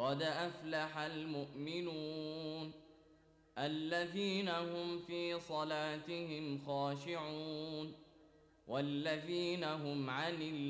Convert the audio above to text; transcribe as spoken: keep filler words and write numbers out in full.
قد أفلح المؤمنون الذين هم في صلاتهم خاشعون والذين هم عن